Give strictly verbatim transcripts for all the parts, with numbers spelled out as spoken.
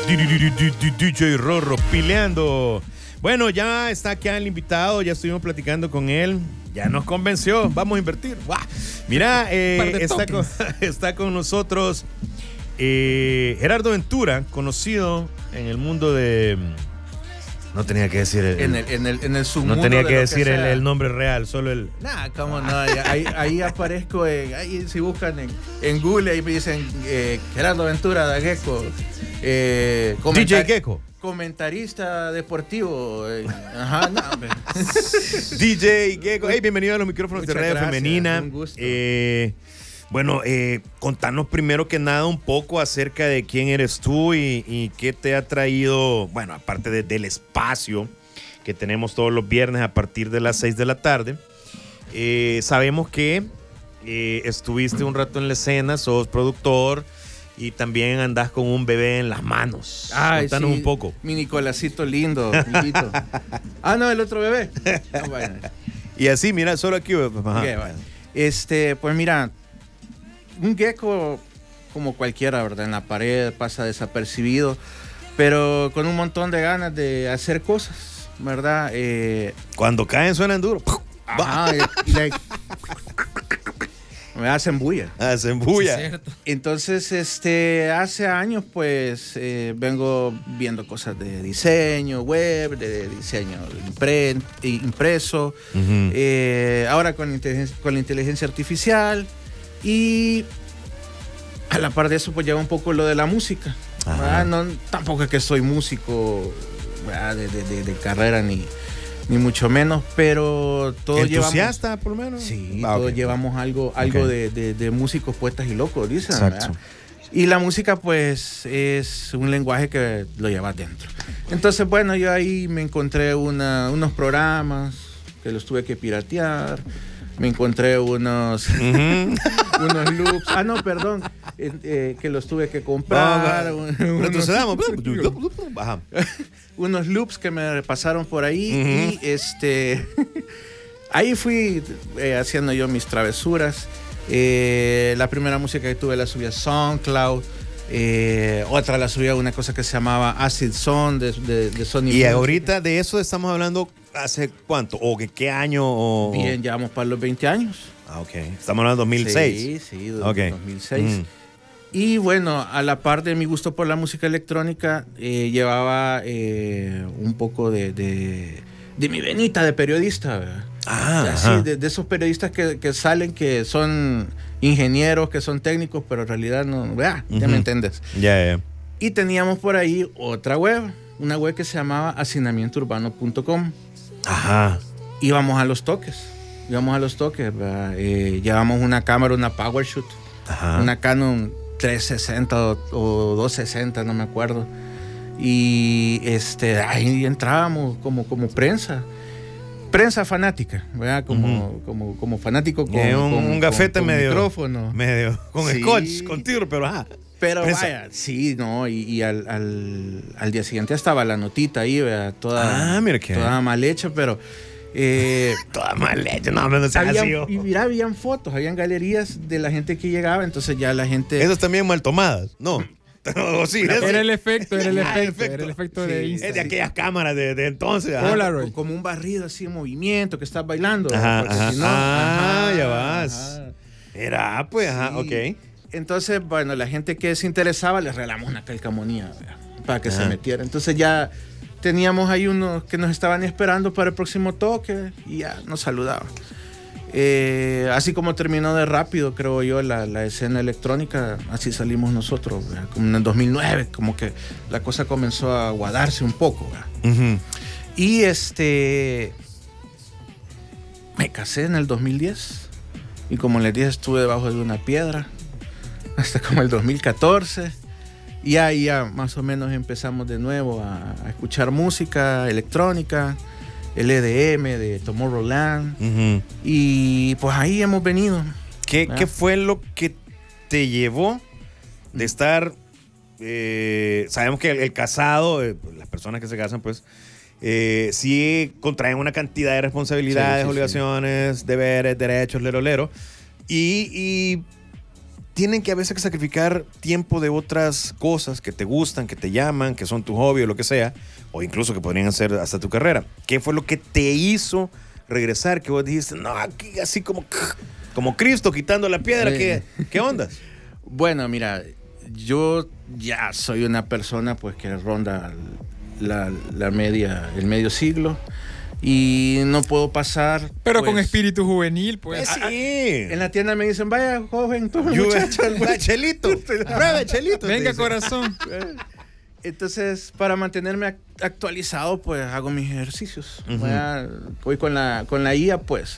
D J Rorro pileando. Bueno, ya está aquí el invitado, ya estuvimos platicando con él, ya nos convenció, vamos a invertir. ¡Guau! Mira, eh, está, con, está con nosotros eh, Gerardo Ventura, conocido en el mundo de... No tenía que decir el, en el, en el, en el submundo. No tenía que de decir que el, el nombre real, solo el... Nah, cómo no, ahí, ahí aparezco, en, ahí si buscan en, en Google, ahí me dicen eh, Gerardo Ventura da Gecko. Eh, D J Gecko. Comentarista deportivo. Eh, ajá, no, hombre. D J Gecko. Hey, bienvenido a los micrófonos Muchas de Radio gracias, Femenina. un gusto. Eh, bueno, eh, contanos primero que nada un poco acerca de quién eres tú y, y qué te ha traído, bueno, aparte de, del espacio que tenemos todos los viernes a partir de las seis de la tarde. Eh, sabemos que eh, estuviste un rato en la escena, sos productor y también andás con un bebé en las manos. Ay, contanos sí, un poco. Mi Nicolásito lindo, mijito. Ah, no, el otro bebé. No, bueno. Y así, mira, solo aquí. Ajá. Okay, bueno. Este, pues mira, un gecko como cualquiera, ¿verdad? En la pared pasa desapercibido, pero con un montón de ganas de hacer cosas, ¿verdad? Eh, Cuando caen suenan duro. Ajá, y, y like, me hacen bulla. Hacen bulla. Sí, entonces, este, hace años, pues, eh, vengo viendo cosas de diseño web, de diseño impre, impreso, uh-huh. eh, ahora con, inteligencia, con la inteligencia artificial y a la par de eso, pues, lleva un poco lo de la música. No, tampoco es que soy músico de, de, de, de carrera ni... ni mucho menos, pero todos entusiasta llevamos, por lo menos. Sí, ah, todos okay. llevamos algo, algo okay. de, de, de músicos poetas y locos, dicen. ¿Verdad? Y la música, pues, es un lenguaje que lo llevas dentro. Entonces, bueno, yo ahí me encontré una, unos programas que los tuve que piratear. Me encontré unos, uh-huh. unos loops. Ah, no, perdón. Eh, eh, que los tuve que comprar. Oh, unos, Ajá. unos loops que me pasaron por ahí. Uh-huh. Y este. Ahí fui eh, haciendo yo mis travesuras. Eh, la primera música que tuve la subí a SoundCloud. Eh, otra la subí a una cosa que se llamaba Acid Song de, de, de Sony. Y ahorita de eso estamos hablando. ¿Hace cuánto? ¿O qué, qué año? O... Bien, ya vamos para los veinte años. Ah, ok. Estamos hablando de dos mil seis. Sí, sí, de okay. dos mil seis. Mm. Y bueno, a la par de mi gusto por la música electrónica, eh, llevaba eh, un poco de, de, de mi venita de periodista, ¿verdad? Ah, Así, de, de esos periodistas que, que salen, que son ingenieros, que son técnicos, pero en realidad no, ¿verdad? Uh-huh. Ya me entiendes. Ya, yeah, yeah. Y teníamos por ahí otra web, una web que se llamaba hacinamiento urbano punto com. Ajá. Íbamos a los toques, íbamos a los toques, eh, llevamos una cámara, una PowerShoot, Ajá. una Canon trescientos sesenta o, o doscientos sesenta, no me acuerdo. Y este, ahí entrábamos como, como prensa, prensa fanática, ¿verdad? Como, uh-huh. como, como fanático con, un, con un gafete con, con medio, micrófono. Medio, con sí. scotch, con tiro, pero ajá. Pero prensa. Vaya, sí, no, y, y al, al, al día siguiente estaba la notita ahí, ¿verdad? Toda, ah, mira que toda mal hecha, pero... Eh, toda mal hecha, no, no se habían, y mira, habían fotos, habían galerías de la gente que llegaba, entonces ya la gente... Esas también mal tomadas, no. Oh, sí, era, era el efecto, era el efecto, el efecto. Era el efecto sí, de Insta. Es de aquellas cámaras de, de entonces. Polaroid. Como un barrido así en movimiento que estás bailando. Ajá, ajá. Si no, ah, ajá, ya vas. Ajá. Era, pues, ajá, sí. ok. Entonces, bueno, la gente que se interesaba les regalamos una calcamonía para que ajá. se metiera. Entonces ya teníamos ahí unos que nos estaban esperando para el próximo toque y ya nos saludaban. Eh, así como terminó de rápido, creo yo, la, la escena electrónica, así salimos nosotros, ¿verdad? Como en el dos mil nueve, como que la cosa comenzó a aguadarse un poco, uh-huh. Y este me casé en el dos mil diez y como les dije estuve debajo de una piedra hasta como el dos mil catorce y ahí ya más o menos empezamos de nuevo a, a escuchar música electrónica, el E D M de Tomorrowland, uh-huh. y pues ahí hemos venido. ¿Qué, ¿Qué fue lo que te llevó de estar, eh, sabemos que el, el casado, eh, las personas que se casan pues, eh, sí contraen una cantidad de responsabilidades, sí, sí, obligaciones, sí. deberes, derechos, lero, lero, y, y tienen que a veces sacrificar tiempo de otras cosas que te gustan, que te llaman, que son tu hobby o lo que sea, o incluso que podrían ser hasta tu carrera. ¿Qué fue lo que te hizo regresar? Que vos dijiste, no, aquí así como, como Cristo quitando la piedra, ¿qué, qué onda? Bueno, mira, yo ya soy una persona pues que ronda la, la media, el medio siglo. Y no puedo pasar. Pero pues, con espíritu juvenil, pues. Eh, sí. En la tienda me dicen, vaya, joven, tú, Yo, muchacho. Chelito, pruebe, Chelito. Venga, corazón. Entonces, para mantenerme actualizado, pues hago mis ejercicios. Uh-huh. Voy, a, voy con la, con la I A, pues.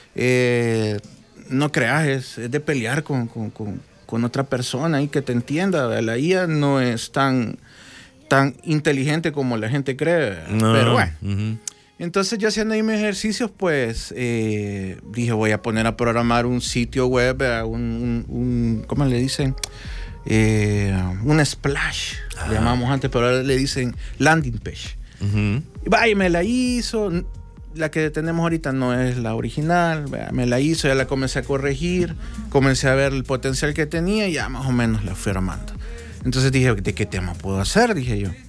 Eh, no creas, es, es de pelear con, con, con, con otra persona y que te entienda. La I A no es tan, tan inteligente como la gente cree. No. Pero bueno. Uh-huh. Entonces yo haciendo ahí mis ejercicios, pues eh, dije voy a poner a programar un sitio web, un, un, un ¿cómo le dicen? Eh, un splash, ah. le llamamos antes, pero ahora le dicen landing page. Uh-huh. Y vaya, me la hizo, la que tenemos ahorita no es la original, vaya, me la hizo, ya la comencé a corregir, comencé a ver el potencial que tenía y ya más o menos la fui armando. Entonces dije, ¿de qué tema puedo hacer? Dije yo.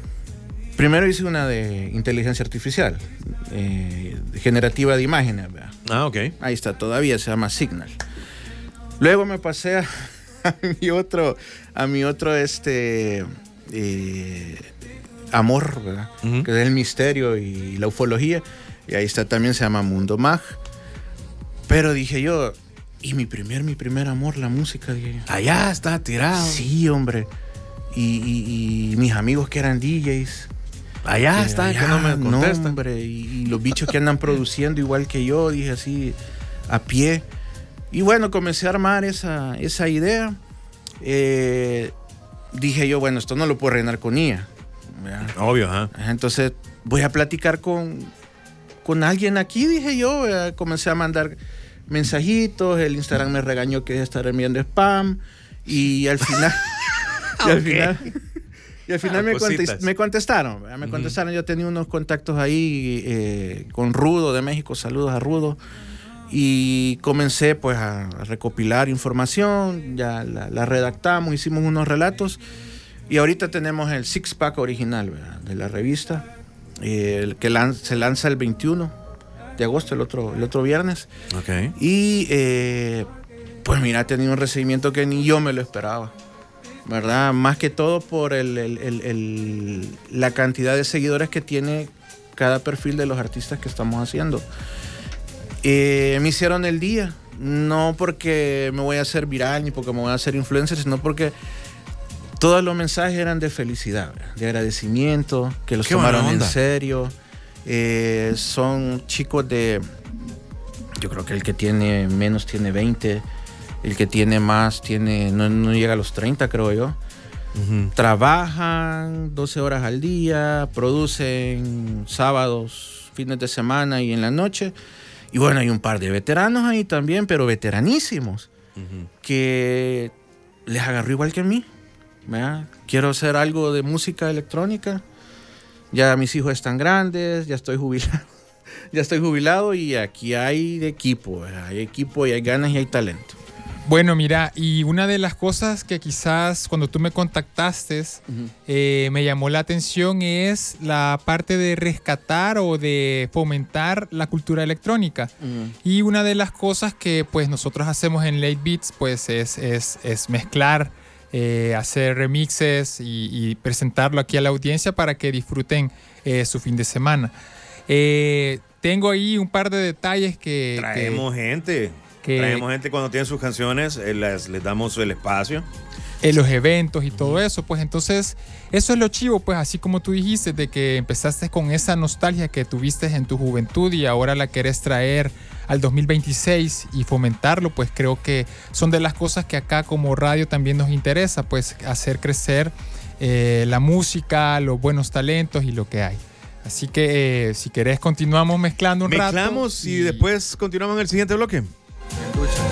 Primero hice una de inteligencia artificial, eh, generativa de imágenes. ¿verdad? Ah, ok. Ahí está, todavía se llama Signal. Luego me pasé a, a mi otro, a mi otro este, eh, amor, ¿verdad? Uh-huh. Que es el misterio y la ufología. Y ahí está, también se llama Mundo Mag. Pero dije yo, y mi primer, mi primer amor, la música. Dije yo. Allá está tirado. Sí, hombre. Y, y, y mis amigos que eran D Js. Allá está, allá, que no me contestan. No, hombre, y, y los bichos que andan produciendo igual que yo, dije así, a pie. Y bueno, comencé a armar esa, esa idea. Eh, dije yo, bueno, esto no lo puedo rellenar con I A. ¿verdad? Obvio, ¿eh? Entonces voy a platicar con, con alguien aquí, dije yo. ¿verdad? Comencé a mandar mensajitos, el Instagram me regañó que estar enviando spam. Y al final... y al okay. final... Y al final ah, me, contest, me contestaron, me uh-huh. contestaron, yo tenía unos contactos ahí eh, con Rudo de México, saludos a Rudo, y comencé pues a recopilar información, ya la, la redactamos, hicimos unos relatos, y ahorita tenemos el six pack original, ¿verdad? De la revista, eh, el que lan- se lanza el veintiuno de agosto, el otro, el otro viernes, okay. y eh, pues mira, ha tenido un recibimiento que ni yo me lo esperaba. ¿Verdad? Más que todo por el, el, el, el, la cantidad de seguidores que tiene cada perfil de los artistas que estamos haciendo. Eh, me hicieron el día, no porque me voy a hacer viral ni porque me voy a hacer influencer, sino porque todos los mensajes eran de felicidad, de agradecimiento, que los tomaron en serio. Eh, son chicos de, yo creo que el que tiene menos tiene veinte. El que tiene más tiene no, no llega a los treinta, creo yo. Uh-huh. Trabajan doce horas al día, producen sábados, fines de semana y en la noche. Y bueno, hay un par de veteranos ahí también, pero veteranísimos, uh-huh. que les agarró igual que a mí. ¿verdad? Quiero hacer algo de música electrónica. Ya mis hijos están grandes, ya estoy jubilado. ya estoy jubilado y aquí hay equipo, ¿verdad? Hay equipo y hay ganas y hay talento. Bueno, mira, y una de las cosas que quizás cuando tú me contactaste uh-huh. eh, me llamó la atención es la parte de rescatar o de fomentar la cultura electrónica. Uh-huh. Y una de las cosas que pues nosotros hacemos en Late Beats pues es, es, es mezclar, eh, hacer remixes y, y presentarlo aquí a la audiencia para que disfruten eh, su fin de semana. Eh, tengo ahí un par de detalles que... Traemos que, gente. Que, Traemos gente cuando tienen sus canciones, eh, les, les damos el espacio. En los eventos y todo eso, pues entonces eso es lo chivo, pues así como tú dijiste, de que empezaste con esa nostalgia que tuviste en tu juventud y ahora la querés traer al dos mil veintiséis y fomentarlo, pues creo que son de las cosas que acá como radio también nos interesa, pues hacer crecer eh, la música, los buenos talentos y lo que hay. Así que eh, si querés continuamos mezclando un Mezclamos rato. Mezclamos y, y después continuamos en el siguiente bloque.